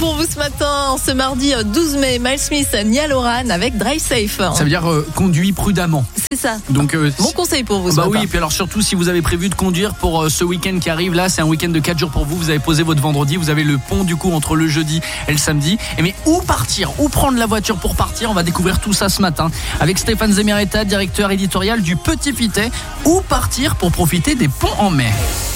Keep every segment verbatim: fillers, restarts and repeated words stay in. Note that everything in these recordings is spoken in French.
pour vous ce matin, ce mardi douze mai, Miles Smith, Nia Loran avec Drive Safe. Ça veut dire euh, conduis prudemment. C'est ça. Donc, euh, bon conseil pour vous ce bah matin. oui, et puis alors surtout si vous avez prévu de conduire pour euh, ce week-end qui arrive, là c'est un week-end de quatre jours pour vous, vous avez posé votre vendredi, vous avez le pont du coup entre le jeudi et le samedi. Et mais où partir, où prendre la voiture pour partir, on va découvrir tout ça ce matin avec Stéphane Zemeretta, directeur éditorial du Petit Fitay. Où partir pour profiter des ponts en mai.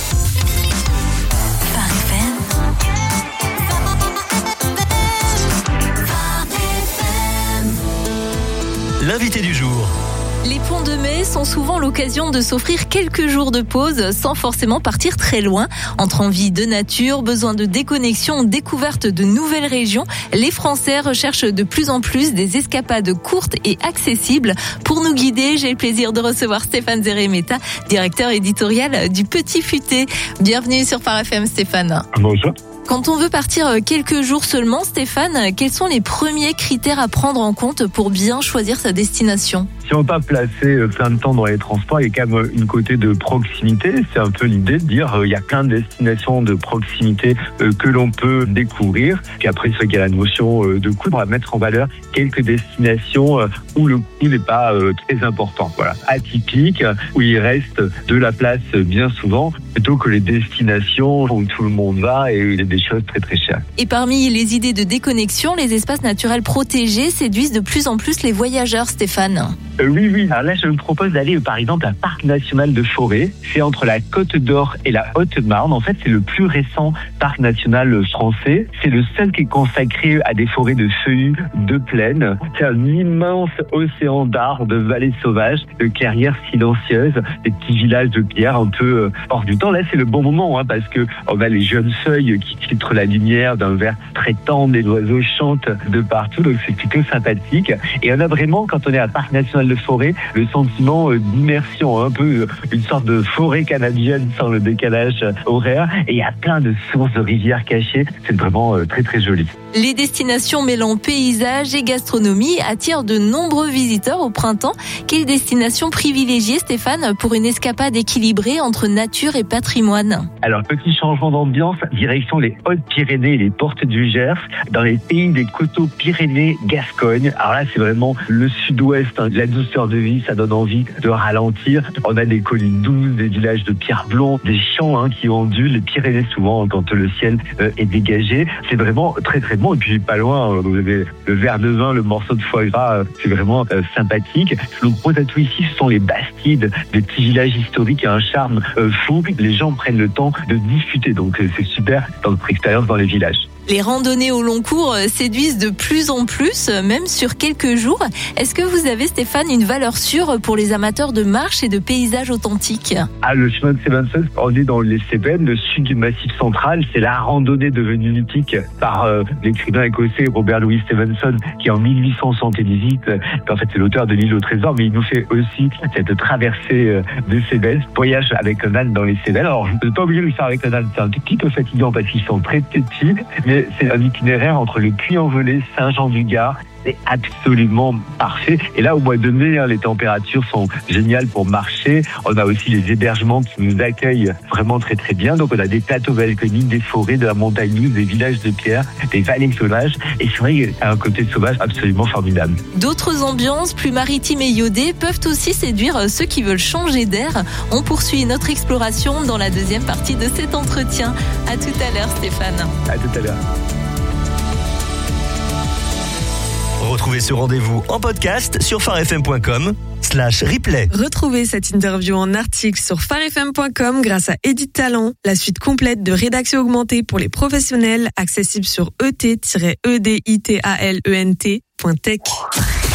L'invité du jour. Les ponts de mai sont souvent l'occasion de s'offrir quelques jours de pause sans forcément partir très loin. Entre envie de nature, besoin de déconnexion, découverte de nouvelles régions, les Français recherchent de plus en plus des escapades courtes et accessibles. Pour nous guider, j'ai le plaisir de recevoir Stéphane Zemeretta, directeur éditorial du Petit Fitay. Bienvenue sur Phare F M, Stéphane. Bonjour. Quand on veut partir quelques jours seulement, Stéphane, quels sont les premiers critères à prendre en compte pour bien choisir sa destination ? Si on ne veut pas placer plein de temps dans les transports, il y a quand même une côté de proximité. C'est un peu l'idée de dire il y a plein de destinations de proximité que l'on peut découvrir. Puis après, c'est vrai qu'il y a la notion de coût. On va mettre en valeur quelques destinations où le coût n'est pas très important. Voilà, atypique, où il reste de la place bien souvent, plutôt que les destinations où tout le monde va et il y a des choses très très chères. Et parmi les idées de déconnexion, les espaces naturels protégés séduisent de plus en plus les voyageurs, Stéphane. Euh, oui, oui. Alors là, je me propose d'aller, par exemple, à un parc national de Forêt. C'est entre la Côte d'Or et la Haute-Marne. En fait, c'est le plus récent parc national français. C'est le seul qui est consacré à des forêts de feuillus de plaine. C'est un immense océan d'arbres, de vallées sauvages, de clairières silencieuses, des petits villages de pierre un peu euh, hors du temps. Là, c'est le bon moment, hein, parce que on a les jeunes feuilles qui filtrent la lumière d'un vert très tendre. Les oiseaux chantent de partout, donc c'est plutôt sympathique. Et on a vraiment, quand on est à parc national de Forêt, le sentiment d'immersion, un peu une sorte de forêt canadienne sans le décalage horaire. Et il y a plein de sources de rivières cachées. C'est vraiment très très joli. Les destinations mêlant paysage et gastronomie attirent de nombreux visiteurs au printemps. Quelle destination privilégiée, Stéphane, pour une escapade équilibrée entre nature et patrimoine ? Alors, petit changement d'ambiance, direction les Hautes-Pyrénées et les Portes du Gers, dans les pays des coteaux Pyrénées-Gascogne. Alors là, c'est vraiment le sud-ouest, hein, la douceur de vie, ça donne envie de ralentir. On a des collines douces, des villages de pierre blonde, des champs hein, qui ondulent, les Pyrénées souvent quand le ciel euh, est dégagé. C'est vraiment très très bon. Et puis pas loin, vous avez le verre de vin, le morceau de foie gras, euh, c'est vraiment euh, sympathique. Le gros atout ici, ce sont les Bastides, des petits villages historiques qui ont un charme euh, fou. Les gens prennent le temps de discuter, donc euh, c'est super dans notre expérience dans les villages. Les randonnées au long cours séduisent de plus en plus, même sur quelques jours. Est-ce que vous avez, Stéphane, une valeur sûre pour les amateurs de marche et de paysages authentiques ? Ah, le chemin de Stevenson, on est dans les Cévennes, le sud du Massif central. C'est la randonnée devenue mythique par euh, l'écrivain écossais Robert Louis Stevenson, qui en mille huit cent soixante-dix-huit, euh, en fait c'est l'auteur de l'île au trésor, mais il nous fait aussi cette traversée euh, des Cévennes, voyage avec un âne dans les Cévennes. Alors je ne peux pas oublier de le faire avec un âne, c'est un petit peu fatigant parce qu'ils sont très petits, mais c'est un itinéraire entre le Puy-en-Velay, Saint-Jean-du-Gard. C'est absolument parfait. Et là, au mois de mai, hein, les températures sont géniales pour marcher. On a aussi les hébergements qui nous accueillent vraiment très très bien. Donc, on a des plateaux balconiques, des forêts, de la montagne douce, des villages de pierre, des vallées sauvages. Et c'est vrai qu'il y a un côté sauvage absolument formidable. D'autres ambiances plus maritimes et iodées peuvent aussi séduire ceux qui veulent changer d'air. On poursuit notre exploration dans la deuxième partie de cet entretien. À tout à l'heure, Stéphane. À tout à l'heure. Retrouvez ce rendez-vous en podcast sur pharefm point com slash replay. Retrouvez cette interview en article sur pharefm point com grâce à Edit Talent, la suite complète de rédaction augmentée pour les professionnels, accessible sur e t tiret e d i t a l e n t point tech.